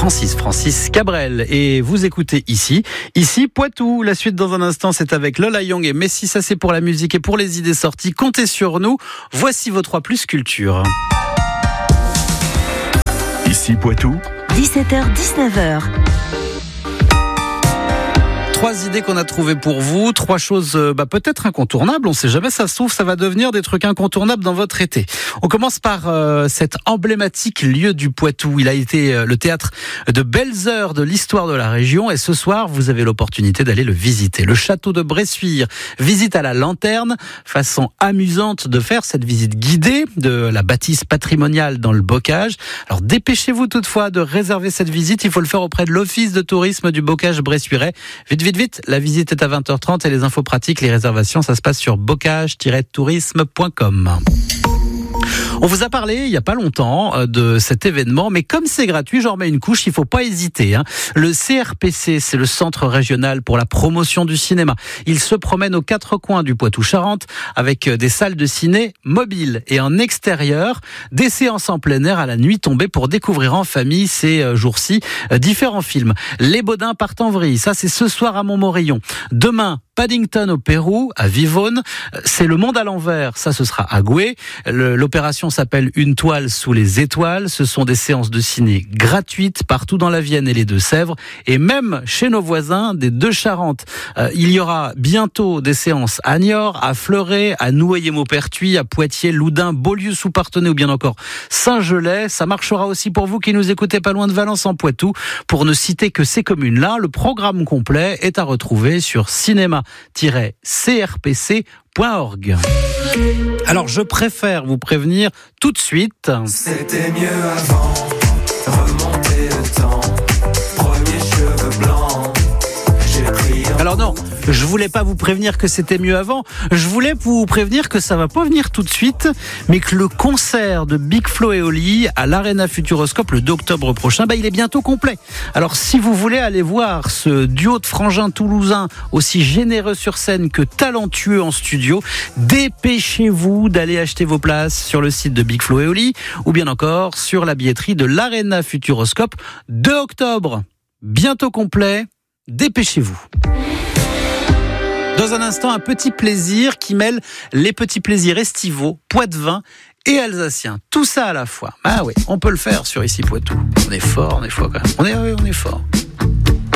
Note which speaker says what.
Speaker 1: Francis Cabrel. Et vous écoutez ici Poitou. La suite dans un instant, c'est avec Lola Young et Messi. Ça, c'est pour la musique et pour les idées sorties. Comptez sur nous. Voici vos 3+ culture.
Speaker 2: Ici Poitou.
Speaker 3: 17h-19h.
Speaker 1: 3 idées qu'on a trouvées pour vous, 3 choses peut-être incontournables, on sait jamais, ça se trouve, ça va devenir des trucs incontournables dans votre été. On commence par cet emblématique lieu du Poitou. Il a été le théâtre de belles heures de l'histoire de la région et ce soir, vous avez l'opportunité d'aller le visiter. Le château de Bressuire, visite à la lanterne, façon amusante de faire cette visite guidée de la bâtisse patrimoniale dans le Bocage. Alors dépêchez-vous toutefois de réserver cette visite, il faut le faire auprès de l'office de tourisme du Bocage Bressuirais. Vite, la visite est à 20h30 et les infos pratiques, les réservations, ça se passe sur bocage-tourisme.com. On vous a parlé il y a pas longtemps de cet événement, mais comme c'est gratuit, j'en remets une couche, il faut pas hésiter. Le CRPC, c'est le Centre régional pour la promotion du cinéma. Il se promène aux 4 coins du Poitou-Charentes avec des salles de ciné mobiles et en extérieur, des séances en plein air à la nuit tombée pour découvrir en famille ces jours-ci différents films. Les Baudins partent en vrille, ça c'est ce soir à Montmorillon. Demain, Paddington au Pérou, à Vivonne, c'est Le Monde à l'envers, ça ce sera à Goué. L'opération s'appelle Une toile sous les étoiles, ce sont des séances de ciné gratuites partout dans la Vienne et les Deux-Sèvres, et même chez nos voisins des Deux-Charentes. Il y aura bientôt des séances à Niort, à Fleuret, à Nouailles-Maupertuis, à Poitiers, Loudun, Beaulieu-sous-Parthenay ou bien encore Saint-Gelais. Ça marchera aussi pour vous qui nous écoutez pas loin de Valence en Poitou. Pour ne citer que ces communes-là, le programme complet est à retrouver sur cinéma-crpc.org. Alors je préfère vous prévenir tout de suite.
Speaker 4: C'était mieux avant, remonter le temps, premier cheveux blancs, j'ai pris un...
Speaker 1: Alors non, je voulais pas vous prévenir que c'était mieux avant, je voulais vous prévenir que ça va pas venir tout de suite, mais que le concert de Big Flo et Oli à l'Arena Futuroscope le 2 octobre prochain, il est bientôt complet. Alors si vous voulez aller voir ce duo de frangins toulousains aussi généreux sur scène que talentueux en studio, dépêchez-vous d'aller acheter vos places sur le site de Big Flo et Oli ou bien encore sur la billetterie de l'Arena Futuroscope 2 octobre. Bientôt complet, dépêchez-vous. Dans un instant, un petit plaisir qui mêle les petits plaisirs estivaux, poitevins et alsaciens. Tout ça à la fois. Ah oui, on peut le faire sur Ici Poitou. On est fort quand même. On est fort.